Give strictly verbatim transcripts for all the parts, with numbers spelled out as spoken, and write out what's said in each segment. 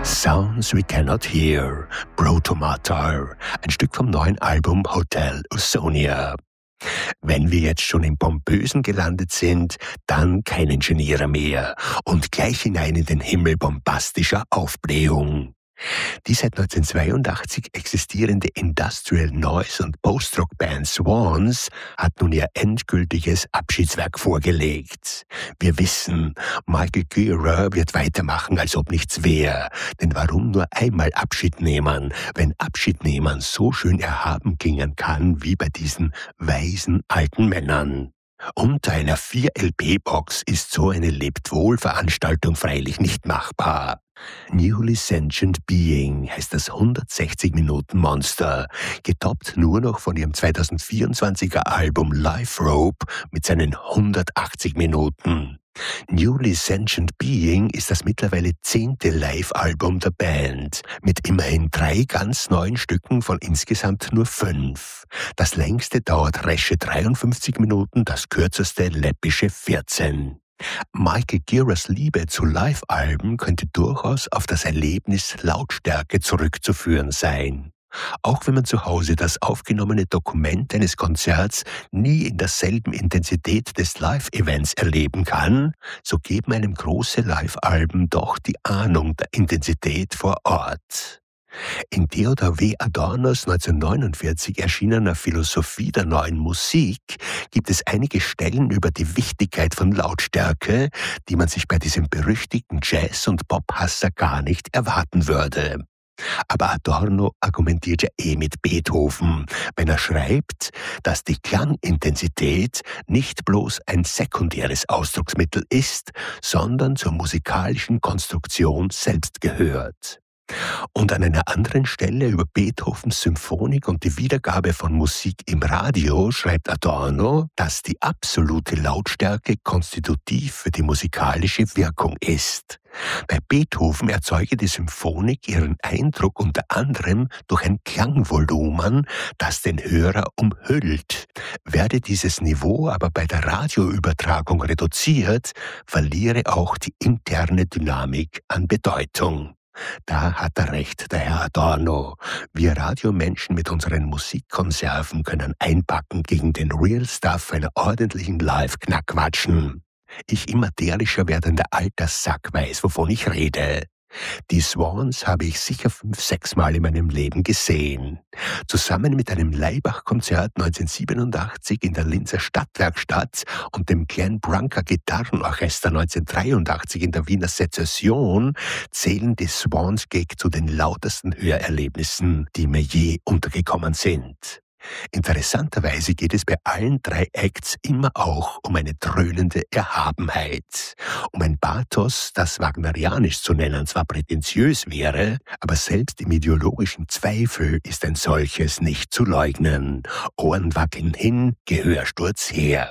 Sounds We Cannot Hear, Protomartyr, ein Stück vom neuen Album Hotel Usonia. Wenn wir jetzt schon im Pompösen gelandet sind, dann kein Ingenieure mehr und gleich hinein in den Himmel bombastischer Aufblähung. Die seit neunzehnhundertzweiundachtzig existierende Industrial Noise- und Post-Rock-Band Swans hat nun ihr endgültiges Abschiedswerk vorgelegt. Wir wissen, Michael Gira wird weitermachen, als ob nichts wäre. Denn warum nur einmal Abschied nehmen, wenn Abschied nehmen so schön erhaben klingen kann, wie bei diesen weisen alten Männern? Unter einer vier L P-Box ist so eine Lebt-Wohl-Veranstaltung freilich nicht machbar. Newly Sentient Being heißt das hundertsechzig Minuten Monster, getoppt nur noch von ihrem zweitausendvierundzwanziger Album Live Rope mit seinen hundertachtzig Minuten. Newly Sentient Being ist das mittlerweile zehnte Live-Album der Band, mit immerhin drei ganz neuen Stücken von insgesamt nur fünf. Das längste dauert resche dreiundfünfzig Minuten, das kürzeste läppische vierzehn. Michael Giras Liebe zu Live-Alben könnte durchaus auf das Erlebnis Lautstärke zurückzuführen sein. Auch wenn man zu Hause das aufgenommene Dokument eines Konzerts nie in derselben Intensität des Live-Events erleben kann, so geben einem große Live-Alben doch die Ahnung der Intensität vor Ort. In Theodor W. Adornos neunzehnhundertneunundvierzig erschienener Philosophie der neuen Musik gibt es einige Stellen über die Wichtigkeit von Lautstärke, die man sich bei diesem berüchtigten Jazz- und Pop-Hasser gar nicht erwarten würde. Aber Adorno argumentiert ja eh mit Beethoven, wenn er schreibt, dass die Klangintensität nicht bloß ein sekundäres Ausdrucksmittel ist, sondern zur musikalischen Konstruktion selbst gehört. Und an einer anderen Stelle über Beethovens Symphonik und die Wiedergabe von Musik im Radio schreibt Adorno, dass die absolute Lautstärke konstitutiv für die musikalische Wirkung ist. Bei Beethoven erzeuge die Symphonik ihren Eindruck unter anderem durch ein Klangvolumen, das den Hörer umhüllt. Werde dieses Niveau aber bei der Radioübertragung reduziert, verliere auch die interne Dynamik an Bedeutung. Da hat er recht, der Herr Adorno. Wir Radiomenschen mit unseren Musikkonserven können einpacken gegen den Real Stuff einer ordentlichen Live-Knackwatschen. Ich immaterischer werdender alter Sack weiß, wovon ich rede. Die Swans habe ich sicher fünf, sechs Mal in meinem Leben gesehen. Zusammen mit einem Laibach-Konzert neunzehnhundertsiebenundachtzig in der Linzer Stadtwerkstatt und dem Glenn Brunker Gitarrenorchester neunzehnhundertdreiundachtzig in der Wiener Sezession zählen die Swans Gig zu den lautesten Hörerlebnissen, die mir je untergekommen sind. Interessanterweise geht es bei allen drei Acts immer auch um eine dröhnende Erhabenheit, um ein Pathos, das wagnerianisch zu nennen zwar prätentiös wäre, aber selbst im ideologischen Zweifel ist ein solches nicht zu leugnen. Ohren wackeln hin, Gehörsturz her.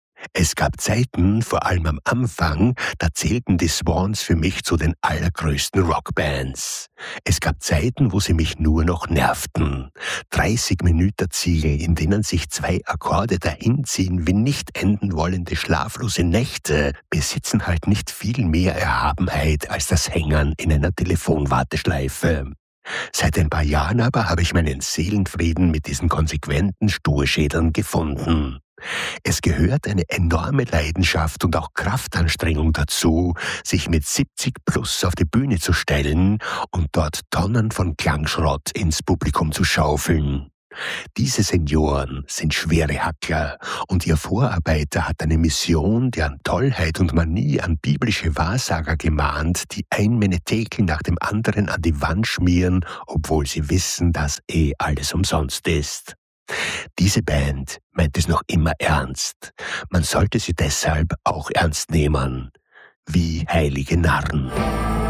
Es gab Zeiten, vor allem am Anfang, da zählten die Swans für mich zu den allergrößten Rockbands. Es gab Zeiten, wo sie mich nur noch nervten. dreißig Minuten Ziele, in denen sich zwei Akkorde dahinziehen wie nicht enden wollende schlaflose Nächte, besitzen halt nicht viel mehr Erhabenheit als das Hängern in einer Telefonwarteschleife. Seit ein paar Jahren aber habe ich meinen Seelenfrieden mit diesen konsequenten Sturschädeln gefunden. Es gehört eine enorme Leidenschaft und auch Kraftanstrengung dazu, sich mit siebzig plus auf die Bühne zu stellen und dort Tonnen von Klangschrott ins Publikum zu schaufeln. Diese Senioren sind schwere Hackler und ihr Vorarbeiter hat eine Mission, die an Tollheit und Manie an biblische Wahrsager gemahnt, die ein Menetekel nach dem anderen an die Wand schmieren, obwohl sie wissen, dass eh alles umsonst ist. Diese Band meint es noch immer ernst. Man sollte sie deshalb auch ernst nehmen, wie heilige Narren.